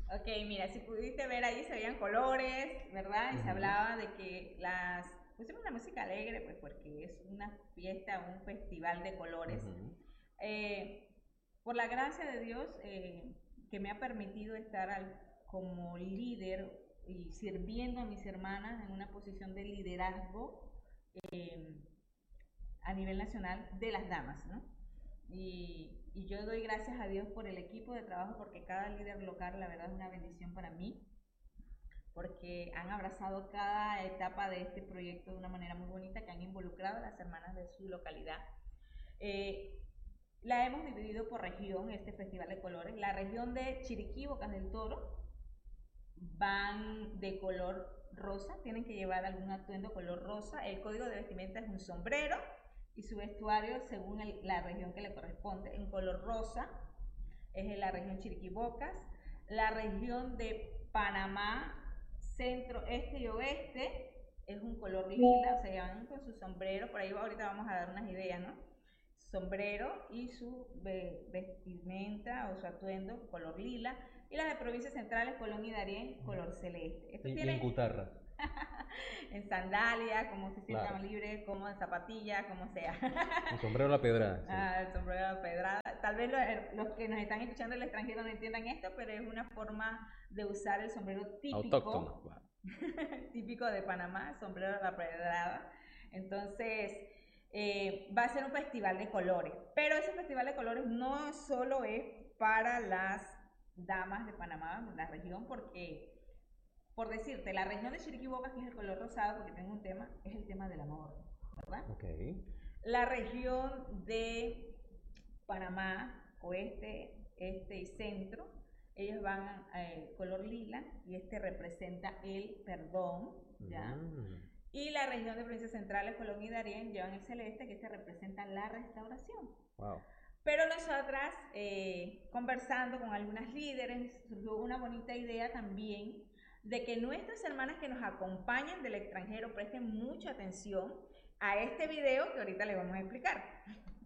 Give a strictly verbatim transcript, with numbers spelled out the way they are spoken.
Ok, mira, si pudiste ver ahí se veían colores, ¿verdad? Y se Ujú, hablaba de que las... Pusimos la música alegre, pues porque es una fiesta, un festival de colores. ujú. Eh, por la gracia de Dios, eh, que me ha permitido estar al- como líder y sirviendo a mis hermanas en una posición de liderazgo, eh, a nivel nacional de las damas, ¿no? Y, y yo doy gracias a Dios por el equipo de trabajo porque cada líder local, la verdad, es una bendición para mí, porque han abrazado cada etapa de este proyecto de una manera muy bonita, que han involucrado a las hermanas de su localidad. Eh, la hemos dividido por región, este Festival de Colores. La región de Chiriquí, Bocas del Toro, van de color rosa, tienen que llevar algún atuendo color rosa. El código de vestimenta es un sombrero y su vestuario, según el, la región que le corresponde, en color rosa, es en la región Chiriquibocas. La región de Panamá, centro, este y oeste, es un color lila, o sea, van con su sombrero, por ahí ahorita vamos a dar unas ideas, ¿no? Sombrero y su vestimenta o su atuendo color lila, y las de provincias centrales, Colón y Darién, color celeste. Esto Y, y en tiene cutarra, en sandalia, como se claro. sientan libre, como en zapatilla, como sea. Un sombrero a la pedrada, sí. Ah, el sombrero de pedrada. Tal vez los, los, que nos están escuchando del extranjero no entiendan esto, pero es una forma de usar el sombrero Autóctono, típico, claro. típico de Panamá, sombrero de la pedrada. Entonces, eh, va a ser un festival de colores, pero ese festival de colores no solo es para las damas de Panamá, la región, porque, por decirte, la región de Chiriquí-Boca, que es el color rosado, porque tengo un tema, es el tema del amor, ¿verdad? Ok. La región de Panamá, oeste, este y centro, ellos van eh, color lila y este representa el perdón, ¿ya? Mm, Y la región de provincias centrales, Colón y Darién, llevan el celeste, que este representa la restauración. wow. Pero nosotras, eh, conversando con algunas líderes, surgió una bonita idea también de que nuestras hermanas que nos acompañan del extranjero presten mucha atención a este video que ahorita les vamos a explicar.